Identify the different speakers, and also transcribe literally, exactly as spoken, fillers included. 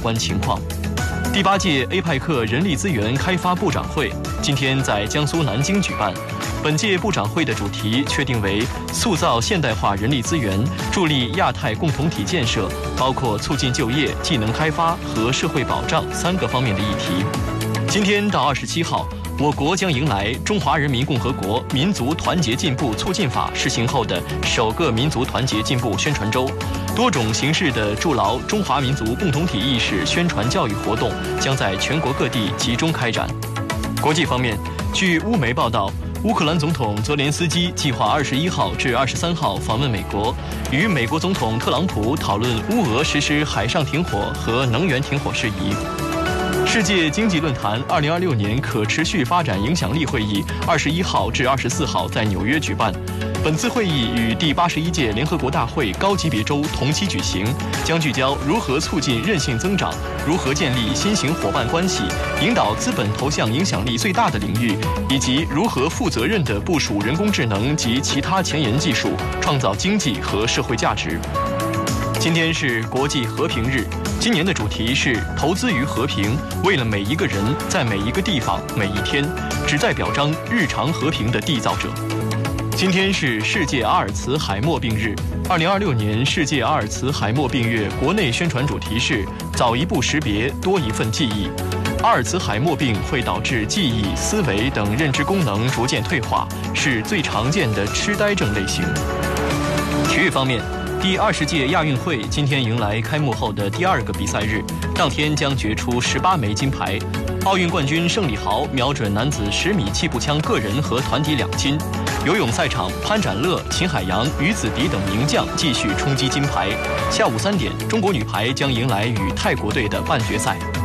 Speaker 1: 关情况。第八届 A 派克人力资源开发部长会今天在江苏南京举办。本届部长会的主题确定为塑造现代化人力资源，助力亚太共同体建设，包括促进就业、技能开发和社会保障三个方面的议题。今天到二十七号，我国将迎来《中华人民共和国民族团结进步促进法》施行后的首个民族团结进步宣传周，多种形式的筑牢中华民族共同体意识宣传教育活动将在全国各地集中开展。国际方面，据乌媒报道，乌克兰总统泽连斯基计划二十一号至二十三号访问美国，与美国总统特朗普讨论乌俄实施海上停火和能源停火事宜。世界经济论坛二零二六年可持续发展影响力会议二十一号至二十四号在纽约举办。本次会议与第八十一届联合国大会高级别周同期举行，将聚焦如何促进韧性增长，如何建立新型伙伴关系，引导资本投向影响力最大的领域，以及如何负责任地部署人工智能及其他前沿技术，创造经济和社会价值。今天是国际和平日，今年的主题是投资于和平，为了每一个人，在每一个地方，每一天，旨在表彰日常和平的缔造者。今天是世界阿尔茨海默病日。二零二六年世界阿尔茨海默病月国内宣传主题是早一步识别，多一份记忆。阿尔茨海默病会导致记忆、思维等认知功能逐渐退化，是最常见的痴呆症类型。体育方面，第二十届亚运会今天迎来开幕后的第二个比赛日，当天将决出十八枚金牌。奥运冠军盛礼豪瞄准男子十米气步枪个人和团体两金。游泳赛场，潘展乐、秦海洋、于子迪等名将继续冲击金牌。下午三点，中国女排将迎来与泰国队的半决赛。